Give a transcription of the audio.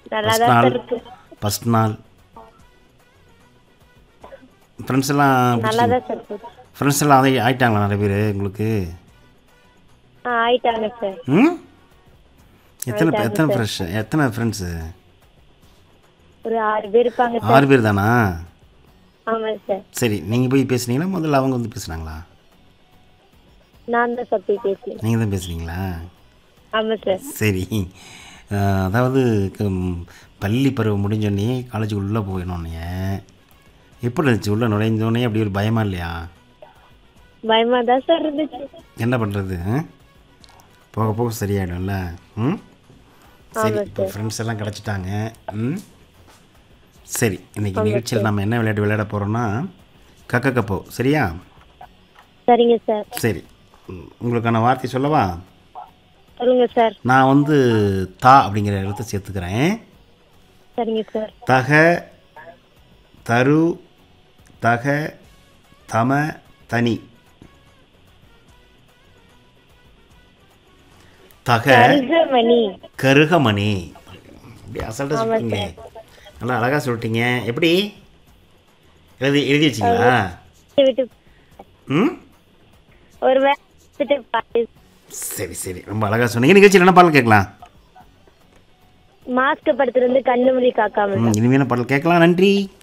நல்லா ஃபஸ்ட் தான் நாள் சார் இருக்கு. ஃபஸ்ட் நாள் ஃப்ரெண்ட்ஸ் எல்லாம் நல்லா பிடிச்சிங்க? தான் சார் இருக்கு. ஃப்ரெண்ட்ஸ் எல்லாம் அதை ஆயிட்டாங்களா நிறைய பேர் உங்களுக்கு? ஆயிட்டாங்க சார். ம் எத்தனை ஆயிட்டாங்க எத்தனை சார். எத்தனை ஃப்ரெண்ட்ஸு? ஒரு 6 பேர் இருப்பாங்க சார். 6 பேர் தானா? ஆமாம் சார். சரி, நீங்கள் போய் பேசுனீங்களா முதல்ல அவங்க வந்து பேசுனாங்களா? நான் தான் சார் போய் பேசுனேன். நீங்கள் தான் பேசுனீங்களா? ஆமாம் சார். சரி. அதாவது பள்ளி பருவம் முடிஞ்சோடனே காலேஜுக்கு உள்ளே போயிடணுன்னே எப்படி இருந்துச்சு? உள்ளே நுழைஞ்சோடனே அப்படி ஒரு பயமா இல்லையா? பயமா தான் சார் இருந்துச்சு. என்ன பண்ணுறது? போக போக சரியாயிடும்ல. ம் சரி, ஆமாம் இப்போ சார். ஃப்ரெண்ட்ஸ் எல்லாம் கிடச்சிட்டாங்க. ம் சரி, இன்றைக்கி ஆமாம் நிகழ்ச்சியில் சார். நம்ம என்ன விளையாட்டு விளையாட போகிறோன்னா கக்க கப்போ. சரியா? சரிங்க சார். சரி, உங்களுக்கான வார்த்தை சொல்லவா? சொல்லுங்க சார். நான் வந்து தா அப்படிங்கிற எழுத்தை சேர்த்துக்கிறேன். சரிங்க சார். தக, தரு, தக, தம, தனி. தக கருகமணி. கருகமணி. இப்படி அசல்ட்டாக ஆமாம் சொல்லிட்டீங்க. சார். நல்லா அழகாக சொல்லிட்டீங்க. எப்படி எழுதி வச்சிங்களா? விட்டு ம் ஒரு வேலை பாட்டு. சரி சரி, ரொம்ப அழகாக சொன்னீங்க. நிகழ்ச்சியில் என்ன பாடல் கேட்கலாம்? மாஸ்க் படத்துல இருந்து கண்ணுமொழி காக்காமல். இனிமையான பாடல் கேட்கலாம். நன்றி.